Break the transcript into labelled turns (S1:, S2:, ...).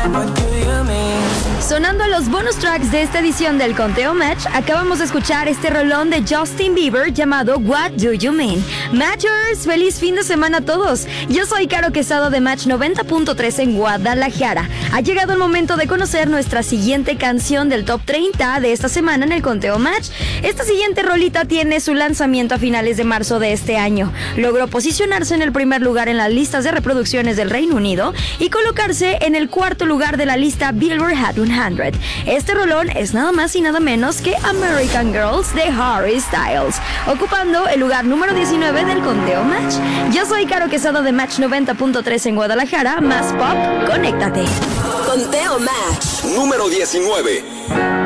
S1: Sonando los bonus tracks de esta edición del Conteo Match, acabamos de escuchar este rolón de Justin Bieber llamado What Do You Mean. Matchers, feliz fin de semana a todos. Yo soy Caro Quesada de Match 90.3 en Guadalajara. Ha llegado el momento de conocer nuestra siguiente canción del Top 30 de esta semana en el Conteo Match. Esta siguiente rolita tiene su lanzamiento a finales de marzo de este año. Logró posicionarse en el primer lugar en las listas de reproducciones del Reino Unido y colocarse en el cuarto lugar de la lista Billboard Hot 100. Este rolón es nada más y nada menos que American Girls de Harry Styles, ocupando el lugar número 19 del Conteo Match. Yo soy Caro Quesada de Match 90.3 en Guadalajara, más pop, conéctate.
S2: Conteo Match
S3: número 19.